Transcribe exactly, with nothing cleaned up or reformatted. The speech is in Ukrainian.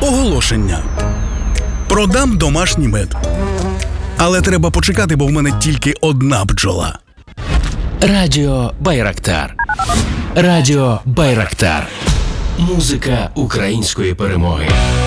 Оголошення. Продам домашній мед. Але треба почекати, бо в мене тільки одна бджола. Радіо Байрактар. Радіо Байрактар. Музика української перемоги.